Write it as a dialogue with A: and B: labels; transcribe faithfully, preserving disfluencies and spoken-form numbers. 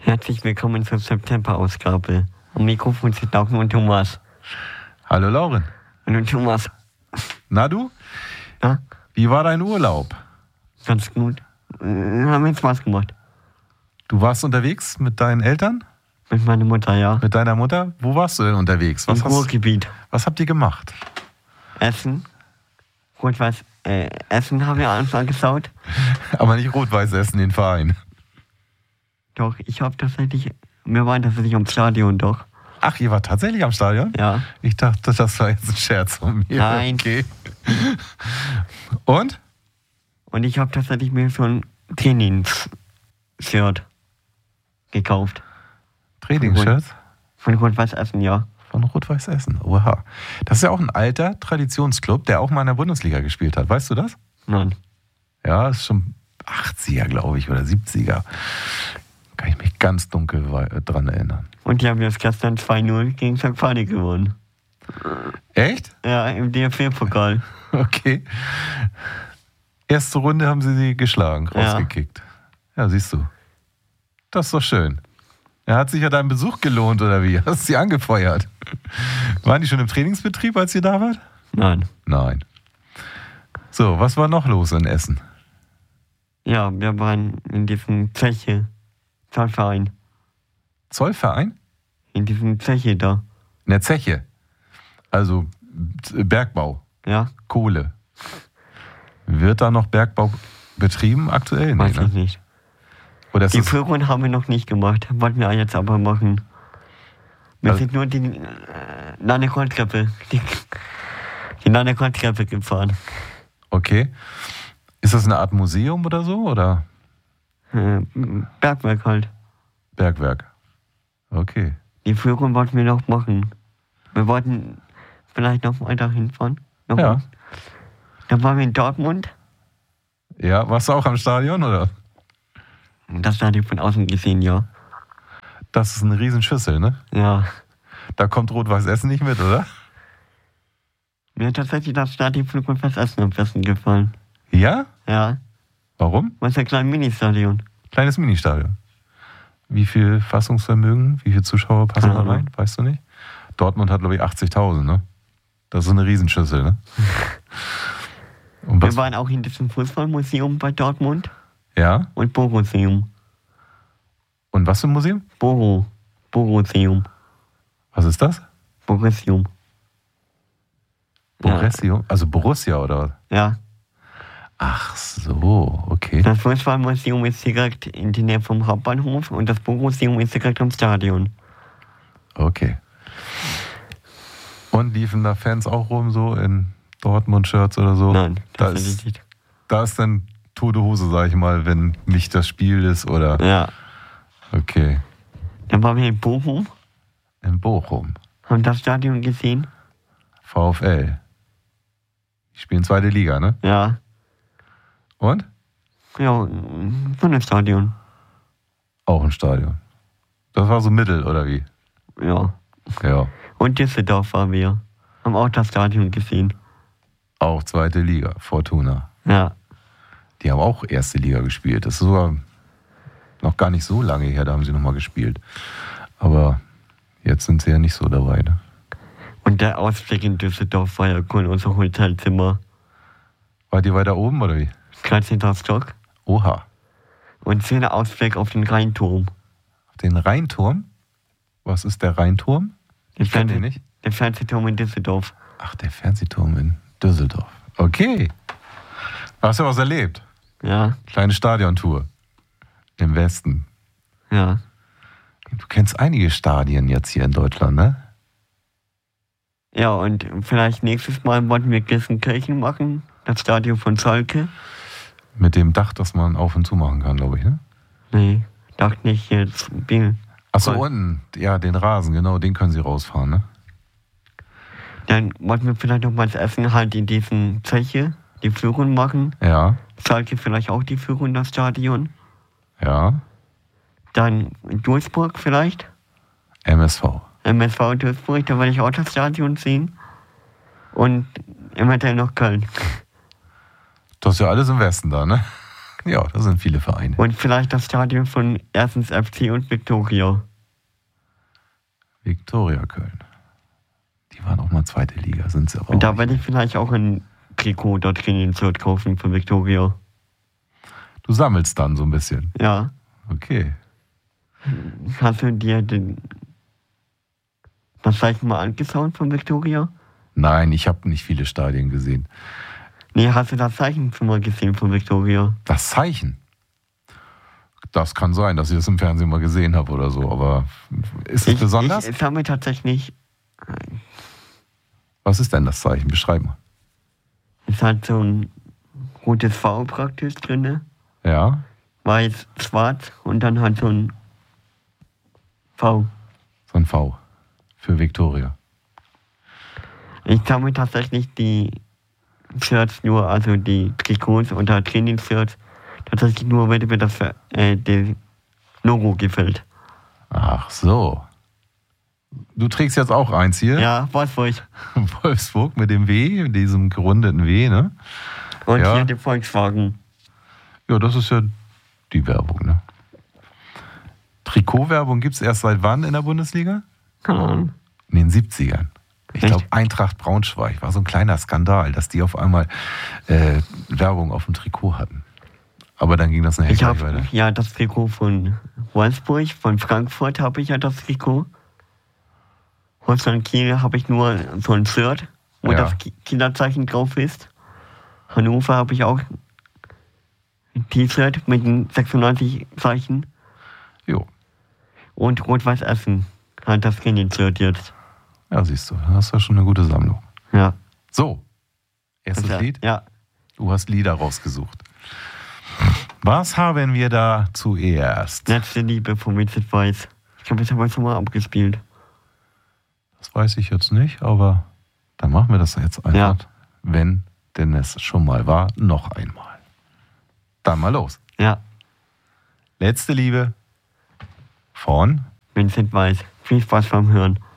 A: Herzlich willkommen zur September-Ausgabe. Am Mikrofon sind Lauren und Thomas.
B: Hallo Lauren.
A: Hallo Thomas.
B: Na du?
A: Ja?
B: Wie war dein Urlaub?
A: Ganz gut. Äh, haben mir Spaß gemacht.
B: Du warst unterwegs mit deinen Eltern?
A: Mit meiner Mutter, ja.
B: Mit deiner Mutter? Wo warst du denn unterwegs? Was
A: Im
B: hast,
A: Ruhrgebiet.
B: was habt ihr gemacht?
A: Essen. Rot-Weiß. Äh, Essen haben wir angeschaut.
B: Aber nicht Rot-Weiß Essen, den Verein.
A: Doch, ich habe tatsächlich... Wir waren tatsächlich am Stadion, doch.
B: Ach, ihr wart tatsächlich am Stadion?
A: Ja.
B: Ich dachte, das war jetzt ein Scherz von mir.
A: Nein.
B: Okay. Und?
A: Und ich habe tatsächlich mir so ein Trainings-Shirt gekauft.
B: Trainingsshirts?
A: Von Rot-Weiß Essen, ja.
B: Von Rot-Weiß Essen, oha. Das ist ja auch ein alter Traditionsclub, der auch mal in der Bundesliga gespielt hat. Weißt du das?
A: Nein.
B: Ja, ist schon achtziger, glaube ich, oder siebziger. Kann ich mich ganz dunkel dran erinnern.
A: Und die haben jetzt gestern zwei null gegen Sankt Pauli gewonnen.
B: Echt?
A: Ja, im D F B-Pokal.
B: Okay. Erste Runde haben sie sie geschlagen, rausgekickt. Ja. Ja, siehst du. Das ist doch schön. Ja, hat sich ja dein Besuch gelohnt, oder wie? Hast du sie angefeuert? Waren die schon im Trainingsbetrieb, als ihr da wart?
A: Nein.
B: Nein. So, was war noch los in Essen?
A: Ja, wir waren in diesem Zeche, Zollverein.
B: Zollverein?
A: In diesem Zeche da.
B: In der Zeche. Also Bergbau.
A: Ja.
B: Kohle. Wird da noch Bergbau betrieben aktuell?
A: Weiß
B: nee,
A: ich
B: ne?
A: nicht.
B: Oder
A: die Führung haben wir noch nicht gemacht. Wollten wir jetzt aber machen. Wir
B: also,
A: sind nur die äh, Nanne-Rolltreppe. Die, die Nanne-Rolltreppe gefahren.
B: Okay. Ist das eine Art Museum oder so? Oder?
A: Äh, Bergwerk halt.
B: Bergwerk. Okay.
A: Die Führung wollten wir noch machen. Wir wollten vielleicht noch weiter hinfahren. Noch
B: ja.
A: mal. Dann waren wir in Dortmund.
B: Ja, warst du auch am Stadion, oder?
A: Das hatte ich von außen gesehen, ja.
B: Das ist eine Riesenschüssel, ne?
A: Ja.
B: Da kommt Rot-Weiß Essen nicht mit, oder?
A: Mir hat tatsächlich das Stadion von Rot-Weiß Essen am besten gefallen.
B: Ja?
A: Ja.
B: Warum?
A: Was ist ein kleines Ministadion?
B: Kleines Ministadion. Wie viel Fassungsvermögen, wie viele Zuschauer passen da rein? Weißt du nicht? Dortmund hat, glaube ich, achtzigtausend, ne? Das ist eine Riesenschüssel, ne? Und was?
A: Wir waren auch in diesem Fußballmuseum bei Dortmund.
B: Ja?
A: Und Boruseum.
B: Und was für ein Museum?
A: Boru. Boruseum.
B: Was ist das?
A: Boruseum.
B: Borussia? Ja. Also Borussia, oder was?
A: Ja.
B: Ach so, okay.
A: Das Fußballmuseum ist direkt in der Nähe vom Hauptbahnhof und das Boruseum ist direkt am Stadion.
B: Okay. Und liefen da Fans auch rum, so in Dortmund-Shirts oder so?
A: Nein,
B: da
A: das
B: ist
A: nicht.
B: Da ist dann tote Hose, sag ich mal, wenn nicht das Spiel ist, oder?
A: Ja.
B: Okay.
A: Dann waren wir in Bochum.
B: In Bochum.
A: Haben das Stadion gesehen?
B: VfL. Die spielen zweite Liga, ne?
A: Ja.
B: Und?
A: Ja, so ein Stadion.
B: Auch ein Stadion. Das war so mittel, oder wie?
A: Ja.
B: Ja.
A: Und Düsseldorf waren wir. Haben auch das Stadion gesehen.
B: Auch zweite Liga, Fortuna.
A: Ja.
B: Die haben auch erste Liga gespielt. Das ist sogar noch gar nicht so lange her, da haben sie nochmal gespielt. Aber jetzt sind sie ja nicht so dabei, ne?
A: Und der Ausblick in Düsseldorf war ja cool, unser Hotelzimmer.
B: Wart ihr weiter oben, oder wie?
A: dreizehnter Stock.
B: Oha.
A: Und schöner Ausblick auf den Rheinturm.
B: Den Rheinturm? Was ist der Rheinturm?
A: Der,
B: Ich kenn
A: Fernseh-
B: den nicht.
A: der Fernsehturm in Düsseldorf.
B: Ach, der Fernsehturm in Düsseldorf. Okay. Hast du was erlebt?
A: Ja,
B: Kleine Stadiontour. Im Westen.
A: ja.
B: Du kennst einige Stadien jetzt hier in Deutschland, ne?
A: Ja, und vielleicht nächstes Mal wollten wir Gelsenkirchen machen. Das Stadion von Schalke.
B: Mit dem Dach, das man auf und zu machen kann, glaube ich, ne?
A: Nee, dachte nicht jetzt. Bill.
B: Achso,
A: Cool.
B: unten. Ja, den Rasen, genau, den können sie rausfahren, ne?
A: Dann wollten wir vielleicht noch mal das Essen halt in diesen Zeche, die Führung machen.
B: Ja,
A: Schalke vielleicht auch die Führung, das Stadion.
B: ja.
A: Dann Duisburg vielleicht.
B: M S V.
A: M S V Duisburg, da werde ich auch das Stadion sehen. Und eventuell noch Köln.
B: Das ist ja alles im Westen da, ne? Ja, da sind viele Vereine.
A: Und vielleicht das Stadion von erstens F C und Viktoria.
B: Viktoria Köln. Die waren auch mal zweite Liga, sind sie aber
A: Und
B: auch
A: da
B: nicht
A: werde
B: mehr.
A: ich vielleicht auch ein Trikot dort drin in Sylt kaufen von Viktoria.
B: Du sammelst dann so ein bisschen.
A: Ja.
B: Okay.
A: Hast du dir den, das Zeichen mal angeschaut von Viktoria?
B: Nein, ich habe nicht viele Stadien gesehen.
A: Nee, hast du das Zeichen schon mal gesehen von Viktoria?
B: Das Zeichen? Das kann sein, dass ich das im Fernsehen mal gesehen habe oder so, aber ist es
A: Ich,
B: besonders?
A: ich sammle tatsächlich,
B: Was ist denn das Zeichen? Beschreib mal.
A: es hat so ein rotes V praktisch drin,
B: Ja,
A: weiß, schwarz und dann hat so ein V.
B: so ein V für Viktoria.
A: Ich sammle tatsächlich die Shirts nur, also die Trikots oder Trainingsshirts, tatsächlich nur, wenn mir das äh, das Logo gefällt.
B: Ach so. Du trägst jetzt auch eins hier.
A: Ja, Wolfsburg.
B: Wolfsburg mit dem W, diesem gerundeten W, ne?
A: Und
B: Ja.
A: hier den Volkswagen.
B: Ja, das ist ja die Werbung, ne? Trikotwerbung gibt es erst seit wann in der Bundesliga?
A: Keine Ahnung.
B: In den siebzigern. Ich
A: Echt?
B: glaube, Eintracht Braunschweig war so ein kleiner Skandal, dass die auf einmal äh, Werbung auf dem Trikot hatten. Aber dann ging das nachher
A: Ich
B: gleich
A: habe
B: weiter.
A: ja das Trikot von Wolfsburg, von Frankfurt habe ich ja das Trikot. Holstein Kiel habe ich nur so ein Shirt, wo
B: Ja.
A: das Ki- Kieler-Zeichen drauf ist. Hannover habe ich auch ein T-Shirt mit dem sechsundneunzig Zeichen.
B: Jo.
A: Und Rot-Weiß Essen hat das Trainingsshirt jetzt.
B: Ja, siehst du, da hast du ja schon eine gute Sammlung.
A: Ja.
B: So, erstes
A: ja,
B: Lied.
A: Ja.
B: Du hast Lieder rausgesucht. Was haben wir da zuerst?
A: Letzte Liebe von Vincent Weiss. Ich glaube, das haben wir schon mal abgespielt.
B: Das weiß ich jetzt nicht, aber dann machen wir das jetzt einfach,
A: Ja.
B: wenn denn es schon mal war, noch einmal. Dann mal los.
A: Ja.
B: Letzte Liebe von
A: Vincent Weiss. Viel Spaß beim Hören.